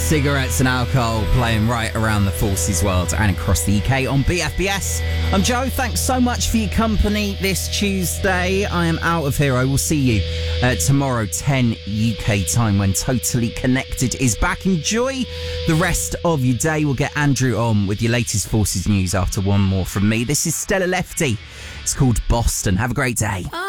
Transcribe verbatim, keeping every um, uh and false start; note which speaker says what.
Speaker 1: Cigarettes and alcohol playing right around the Forces world and across the U K on B F B S. I'm Joe. Thanks so much for your company this Tuesday. I am out of here. I will see you uh, tomorrow, ten U K time, when Totally Connected is back. Enjoy the rest of your day. We'll get Andrew on with your latest Forces news after one more from me. This is Stella Lefty. It's called Boston. Have a great day.